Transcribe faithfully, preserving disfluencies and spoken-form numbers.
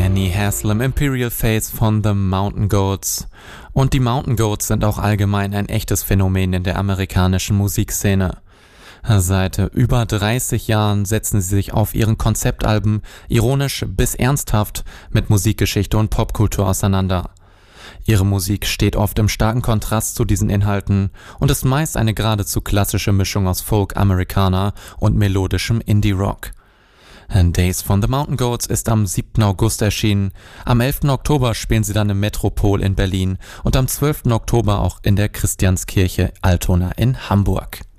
Danny Haslam, Imperial Face von The Mountain Goats. Und die Mountain Goats sind auch allgemein ein echtes Phänomen in der amerikanischen Musikszene. Seit über dreißig Jahren setzen sie sich auf ihren Konzeptalben ironisch bis ernsthaft mit Musikgeschichte und Popkultur auseinander. Ihre Musik steht oft im starken Kontrast zu diesen Inhalten und ist meist eine geradezu klassische Mischung aus Folk, Americana und melodischem Indie-Rock. Days von The Mountain Goats ist am siebten August erschienen, am elften Oktober spielen sie dann im Metropol in Berlin und am zwölften Oktober auch in der Christianskirche Altona in Hamburg.